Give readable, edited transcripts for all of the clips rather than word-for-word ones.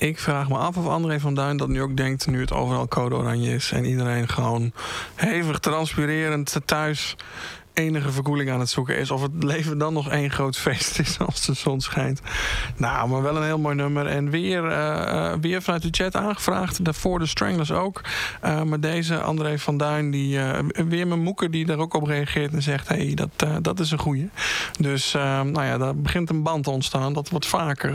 Ik vraag me af of André van Duin dat nu ook denkt, nu het overal code oranje is en iedereen gewoon hevig transpirerend thuis enige verkoeling aan het zoeken is, of het leven dan nog één groot feest is als de zon schijnt. Nou, maar wel een heel mooi nummer. En weer vanuit de chat aangevraagd. Daarvoor de Stranglers ook. Maar deze André van Duin, weer mijn moeker die daar ook op reageert en zegt, hey, dat is een goeie. Dus daar begint een band te ontstaan. Dat wordt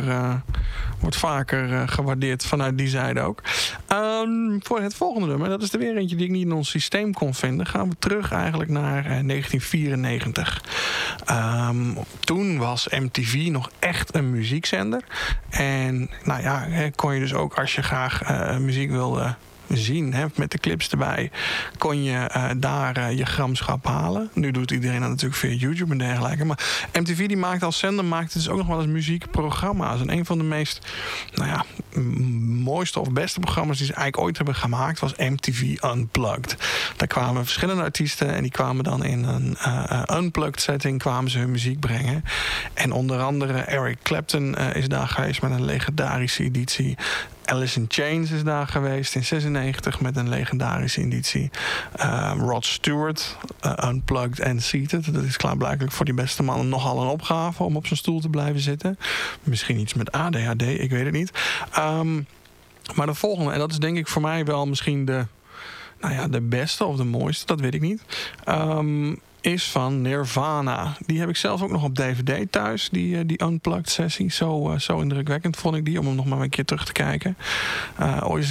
vaker gewaardeerd vanuit die zijde ook. Voor het volgende nummer, dat is er weer eentje die ik niet in ons systeem kon vinden, gaan we terug eigenlijk naar 1994. Toen was MTV nog echt een muziekzender. En kon je dus ook, als je graag muziek wilde zien, met de clips erbij, kon je daar je gramschap halen. Nu doet iedereen dat natuurlijk via YouTube en dergelijke. Maar MTV die maakte als zender dus ook nog wel eens muziekprogramma's. En een van de meest mooiste of beste programma's die ze eigenlijk ooit hebben gemaakt was MTV Unplugged. Daar kwamen verschillende artiesten en die kwamen dan in een unplugged setting kwamen ze hun muziek brengen. En onder andere Eric Clapton is daar geweest met een legendarische editie. Alice in Chains is daar geweest in 96 met een legendarische editie. Rod Stewart, Unplugged and Seated. Dat is klaarblijkelijk voor die beste mannen nogal een opgave om op zijn stoel te blijven zitten. Misschien iets met ADHD, ik weet het niet. Maar de volgende, en dat is denk ik voor mij wel misschien de beste of de mooiste, dat weet ik niet. Is van Nirvana. Die heb ik zelf ook nog op DVD thuis. Die Unplugged sessie. Zo indrukwekkend vond ik die. Om hem nog maar een keer terug te kijken. Ooit